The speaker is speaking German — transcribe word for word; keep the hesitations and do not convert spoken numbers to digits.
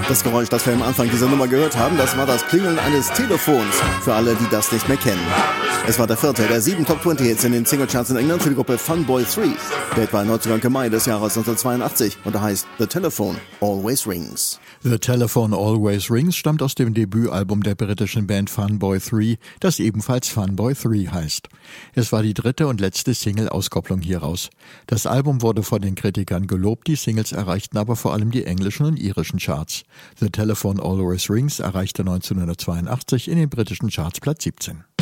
Das Geräusch, das wir am Anfang dieser Nummer gehört haben, das war das Klingeln eines Telefons, für alle, die das nicht mehr kennen. Es war der vierte der sieben Top zwanzig Hits in den Singlecharts in England für die Gruppe Funboy drei. Der war Neuzugang im Mai des Jahres neunzehnhundertzweiundachtzig und er heißt The Telephone Always Rings. The Telephone Always Rings stammt aus dem Debütalbum der britischen Band Funboy drei, das ebenfalls Funboy drei heißt. Es war die dritte und letzte Single-Auskopplung hieraus. Das Album wurde von den Kritikern gelobt, die Singles erreichten aber vor allem die englischen und irischen Charts. The Telephone Always Rings erreichte neunzehnhundertzweiundachtzig in den britischen Charts Platz siebzehn.